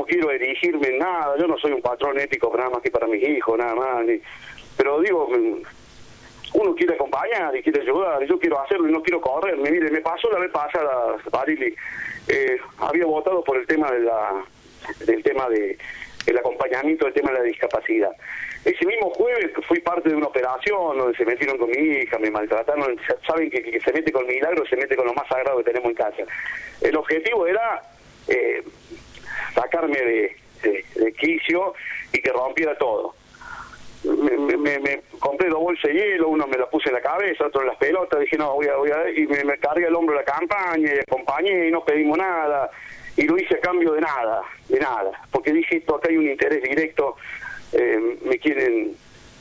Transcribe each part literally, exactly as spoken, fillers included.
quiero erigirme en nada, yo no soy un patrón ético nada más que para mis hijos, nada más, ni, pero digo, uno quiere acompañar y quiere ayudar, y yo quiero hacerlo y no quiero correrme. Mire, me pasó la vez pasada, Barili, eh, había votado por el tema de la, del tema de el acompañamiento del tema de la discapacidad. Ese mismo jueves fui parte de una operación donde se metieron con mi hija, me maltrataron. Saben que, que se mete con milagro, se mete con lo más sagrado que tenemos en casa. El objetivo era eh, sacarme de, de, de quicio y que rompiera todo. Me, me, me compré dos bolsas de hielo, uno me la puse en la cabeza, otro en las pelotas. Dije, no, voy a, voy a, y me, me cargué el hombro de la campaña y acompañé y no pedimos nada. Y lo hice a cambio de nada, de nada. Porque dije, esto acá hay un interés directo. Eh, me quieren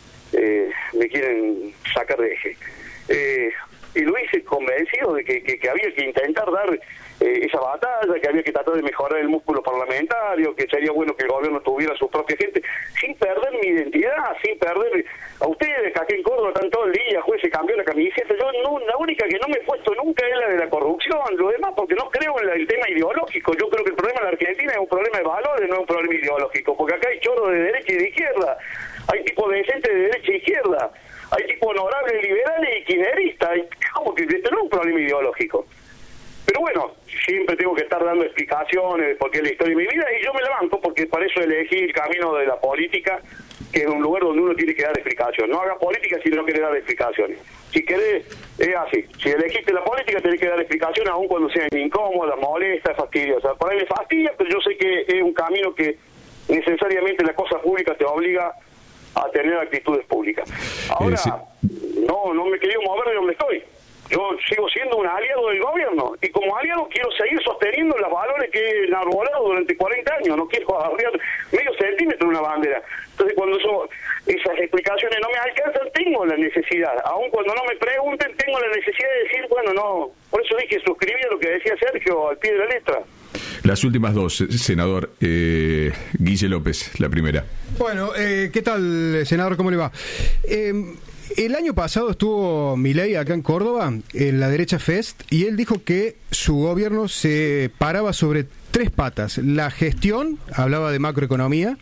eh, me quieren sacar de eje, eh, y lo hice convencido de que, que, que había que intentar dar eh, esa batalla, que había que tratar de mejorar el músculo parlamentario, que sería bueno que el gobierno tuviera su propia gente, sin perder mi identidad, sin perder a ustedes, que aquí en Córdoba están todo el día, juez se cambió la camiseta. Yo no, la única que no me he puesto nunca es la de la corrupción, lo demás porque no creo en la, el tema ideológico. Yo creo que el problema de la Argentina es un problema de valores, no es un problema ideológico, porque acá hay choros de derecha y de izquierda, hay tipos decentes de derecha e izquierda, hay tipos honorables, liberales y kirchneristas. ¿Cómo que esto no es un problema ideológico? Pero bueno, siempre tengo que estar dando explicaciones porque es la historia de mi vida, y yo me la banco porque para eso elegí el camino de la política, que es un lugar donde uno tiene que dar explicaciones. No hagas política si no querés dar explicaciones. Si querés, es así. Si elegiste la política, tenés que dar explicaciones aun cuando sean incómodas, molestas, fastidiosas. Por ahí me fastidia, pero yo sé que es un camino que necesariamente la cosa pública te obliga a tener actitudes públicas. Ahora, eh, sí. no, no me he querido mover de donde estoy. Yo sigo siendo un aliado del gobierno, y como aliado quiero seguir sosteniendo los valores que he enarbolado durante cuarenta años. No quiero arriar medio centímetro de una bandera. Entonces, cuando eso, esas explicaciones no me alcanzan, tengo la necesidad, aun cuando no me pregunten, tengo la necesidad de decir, bueno, no. Por eso dije, suscribí a lo que decía Sergio al pie de la letra. Las últimas dos, senador. eh, Guille López, la primera. Bueno, eh, ¿qué tal, senador? ¿Cómo le va? Eh, el año pasado estuvo Milei acá en Córdoba, en la derecha Fest, y él dijo que su gobierno se paraba sobre tres patas: la gestión, hablaba de macroeconomía,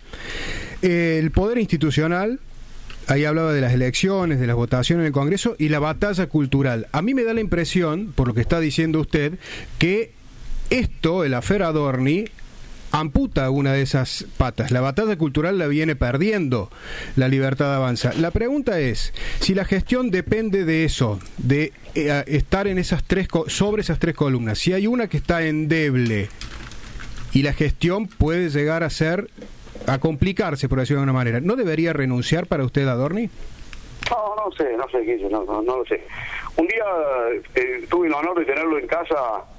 eh, el poder institucional, ahí hablaba de las elecciones, de las votaciones en el Congreso, y la batalla cultural. A mí me da la impresión, por lo que está diciendo usted, que esto, el afer Adorni, amputa una de esas patas. La batalla cultural la viene perdiendo La Libertad Avanza. La pregunta es, si la gestión depende de eso, de eh, estar en esas tres sobre esas tres columnas, si hay una que está endeble y la gestión puede llegar a ser, a complicarse, por decirlo de alguna manera, ¿no debería renunciar para usted, Adorni? No, no sé, no sé, Guillo, no, no, no lo sé. Un día eh, tuve el honor de tenerlo en casa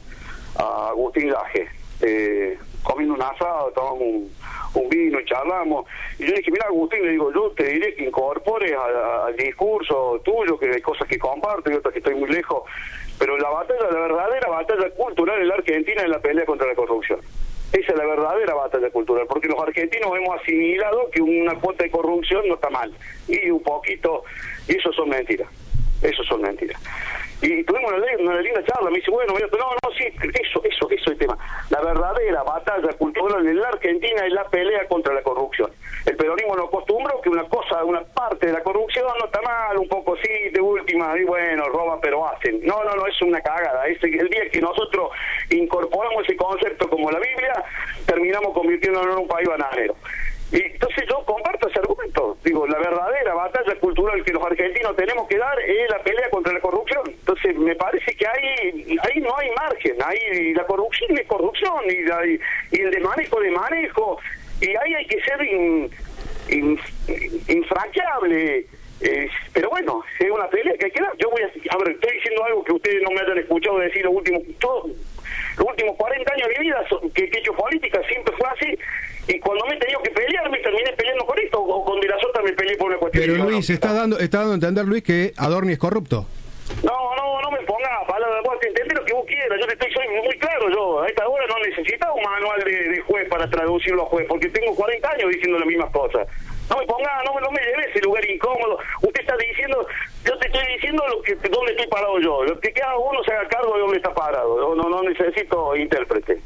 a Agustín Laje, eh, comiendo un asado, tomamos un, un vino y charlamos, y yo le dije, mira, Agustín, le digo, yo te diré que incorpores al discurso tuyo, que hay cosas que comparto y otras que estoy muy lejos, pero la batalla, la verdadera batalla cultural en la Argentina es la pelea contra la corrupción. Esa es la verdadera batalla cultural, porque los argentinos hemos asimilado que una cuota de corrupción no está mal, y un poquito, y eso son mentiras, eso son mentiras. Y tuvimos una, una linda charla, me dice, bueno, mira, no, no, sí, eso, eso, eso es el tema. La verdadera batalla cultural en la Argentina es la pelea contra la corrupción. El peronismo nos acostumbró que una cosa, una parte de la corrupción no está mal, un poco sí, de última, y bueno, roban pero hacen. No, no, no, es una cagada. Es el día que nosotros incorporamos ese concepto como la Biblia, terminamos convirtiéndonos en un país bananero. Y entonces yo comparto ese argumento. Digo, la verdadera batalla cultural que los argentinos tenemos que dar es la pelea contra la corrupción. Entonces me parece que ahí ahí no hay margen. Ahí la corrupción es corrupción y, la, y, y el desmanejo de manejo. Y ahí hay que ser in, in, infranqueable. Eh, pero bueno, es una pelea que hay que dar. Yo voy a, a ver, estoy diciendo algo que ustedes no me hayan escuchado decir los últimos, todo, los últimos cuarenta años de mi vida, que, que he hecho política, siempre fue así. Y cuando me he tenido que pelear, me terminé peleando con esto, o con De la Sota me peleé por una cuestión. Pero Luis, está dando, está dando a entender, Luis, que Adorni es corrupto. No, no, no me pongas palabras, vos entendés lo que vos quieras, yo te estoy, soy muy claro yo, a esta hora no necesitaba un manual de, de juez para traducirlo a juez, porque tengo cuarenta años diciendo las mismas cosas. No me pongas, no, no me lleves a ese lugar incómodo. Usted está diciendo, yo te estoy diciendo lo que dónde estoy parado yo, lo que cada uno se haga cargo de dónde está parado. No, no, no necesito intérprete.